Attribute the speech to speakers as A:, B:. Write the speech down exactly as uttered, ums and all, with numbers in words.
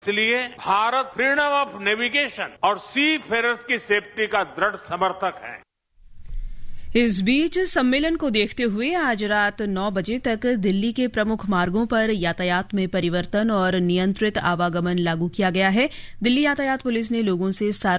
A: इसलिए Bharat freedom of navigation और सी Ferrers की सेफ्टी का दृढ़ समर्थक है।
B: इस बीच सम्मेलन को देखते हुए आज रात नौ बजे तक दिल्ली के प्रमुख मार्गों पर यातायात में परिवर्तन और नियंत्रित आवागमन लागू किया गया है। दिल्ली यातायात पुलिस ने लोगों से